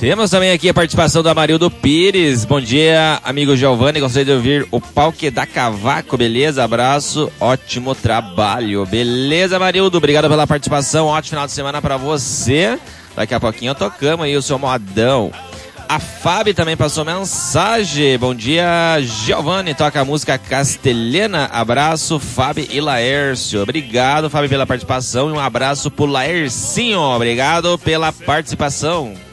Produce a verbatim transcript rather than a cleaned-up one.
Temos também aqui a participação do Amarildo Pires. Bom dia, amigo Giovanni. Gostaria de ouvir o pau que dá cavaco, beleza? Abraço, ótimo trabalho. Beleza, Amarildo? Obrigado pela participação. Ótimo final de semana pra você. Daqui a pouquinho tocamos aí o seu modão. A Fábio também passou mensagem. Bom dia, Giovanni. Toca a música castelhana. Abraço, Fábio e Laércio. Obrigado, Fábio, pela participação. E um abraço pro Laercinho. Obrigado pela participação.